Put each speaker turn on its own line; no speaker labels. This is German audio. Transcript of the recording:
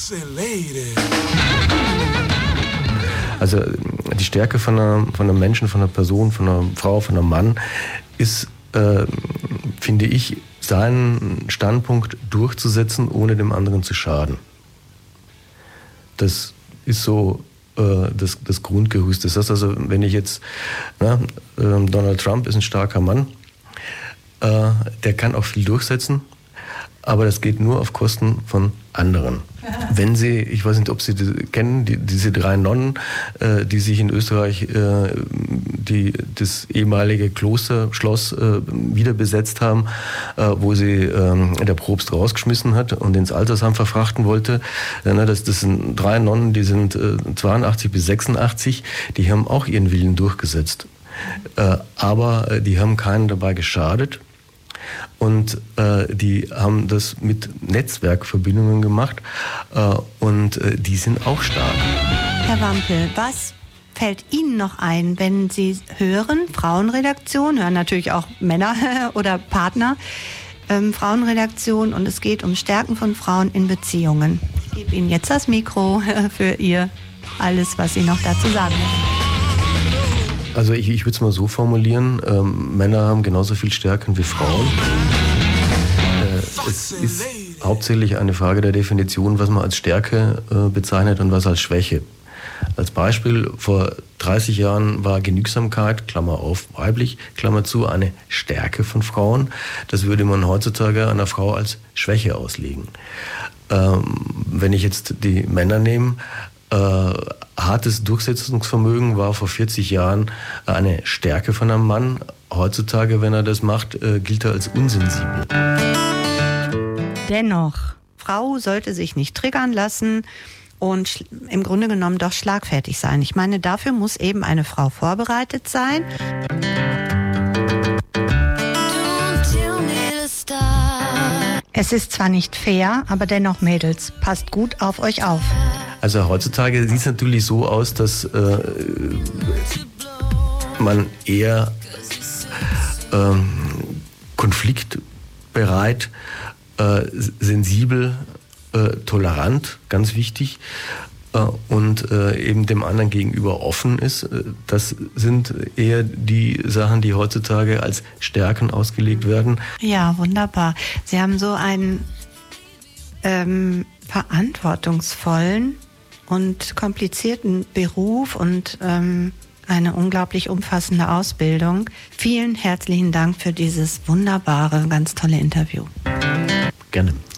Also die Stärke von einem Menschen, von einer Person, von einer Frau, von einem Mann ist, finde ich, seinen Standpunkt durchzusetzen, ohne dem anderen zu schaden. Das ist so das Grundgerüst. Das heißt also, wenn ich jetzt, Donald Trump ist ein starker Mann, der kann auch viel durchsetzen, aber das geht nur auf Kosten von anderen. Wenn Sie, ich weiß nicht, ob Sie kennen, diese 3 Nonnen, die sich in Österreich das ehemalige Klosterschloss wieder besetzt haben, wo sie der Propst rausgeschmissen hat und ins Altersheim verfrachten wollte. Das sind 3 Nonnen, die sind 82 bis 86, die haben auch ihren Willen durchgesetzt. Aber die haben keinen dabei geschadet. Und die haben das mit Netzwerkverbindungen gemacht und die sind auch stark.
Herr Wampel, was fällt Ihnen noch ein, wenn Sie hören, Frauenredaktion, hören natürlich auch Männer oder Partner, Frauenredaktion, und es geht um Stärken von Frauen in Beziehungen. Ich gebe Ihnen jetzt das Mikro für Ihr alles, was Sie noch dazu sagen möchten.
Also ich würde es mal so formulieren, Männer haben genauso viel Stärken wie Frauen. Es ist hauptsächlich eine Frage der Definition, was man als Stärke bezeichnet und was als Schwäche. Als Beispiel, vor 30 Jahren war Genügsamkeit, Klammer auf, weiblich, Klammer zu, eine Stärke von Frauen. Das würde man heutzutage einer Frau als Schwäche auslegen. Wenn ich jetzt die Männer nehme, hartes Durchsetzungsvermögen war vor 40 Jahren eine Stärke von einem Mann. Heutzutage, wenn er das macht, gilt er als unsensibel.
Dennoch, Frau sollte sich nicht triggern lassen und im Grunde genommen doch schlagfertig sein. Ich meine, dafür muss eben eine Frau vorbereitet sein. Es ist zwar nicht fair, aber dennoch, Mädels, passt gut auf euch auf.
Also heutzutage sieht es natürlich so aus, dass man eher konfliktbereit, sensibel, tolerant, ganz wichtig, und eben dem anderen gegenüber offen ist. Das sind eher die Sachen, die heutzutage als Stärken ausgelegt werden.
Ja, wunderbar. Sie haben so einen verantwortungsvollen und komplizierten Beruf und eine unglaublich umfassende Ausbildung. Vielen herzlichen Dank für dieses wunderbare, ganz tolle Interview.
Gerne.